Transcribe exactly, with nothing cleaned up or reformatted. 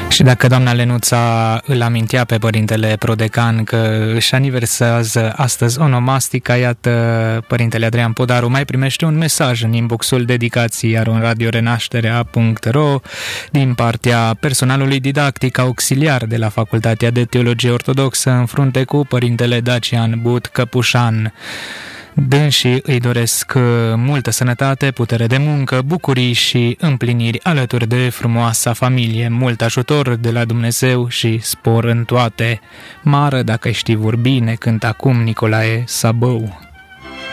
Și dacă doamna Lenuța îl amintea pe părintele prodecan că își aniversează astăzi onomastica, iată, părintele Adrian Podaru mai primește un mesaj în inboxul dedicației aronradiorenașterea punct ro din partea personalului didactic auxiliar de la Facultatea de Teologie Ortodoxă în frunte cu părintele Dacian But Căpușan. Dânsii îi doresc multă sănătate, putere de muncă, bucurii și împliniri alături de frumoasa familie, mult ajutor de la Dumnezeu și spor în toate. Mară, dacă știi vorbi, ne cântă acum Nicolae Sabău.